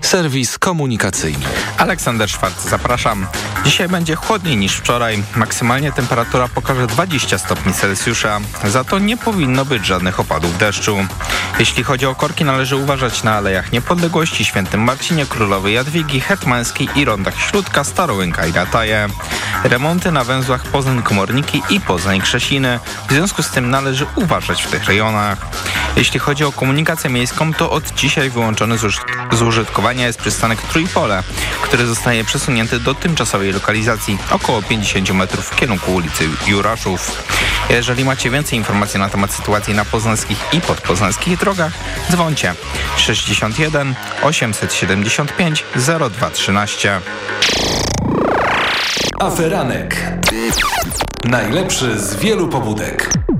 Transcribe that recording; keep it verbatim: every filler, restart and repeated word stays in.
Serwis komunikacyjny. Aleksander Szwarc, zapraszam. Dzisiaj będzie chłodniej niż wczoraj. Maksymalnie temperatura pokaże dwadzieścia stopni Celsjusza. Za to nie powinno być żadnych opadów deszczu. Jeśli chodzi o korki, należy uważać na Alejach Niepodległości, Świętym Marcinie, Królowej Jadwigi, Hetmańskiej i rondach Śródka, Starołęka i Rataje. Remonty na węzłach Poznań-Komorniki i Poznań-Krzesiny. W związku z tym należy uważać w tych rejonach. Jeśli chodzi o komunikację miejską, to od dzisiaj wyłączony z, uż z użytkowania jest przystanek Trójpole, który zostaje przesunięty do tymczasowej lokalizacji około pięćdziesiąt metrów w kierunku ulicy Juraszów. Jeżeli macie więcej informacji na temat sytuacji na poznańskich i podpoznańskich drogach, dzwońcie sześćdziesiąt jeden osiemset siedemdziesiąt pięć zero dwa trzynaście. Aferanek. Najlepszy z wielu pobudek.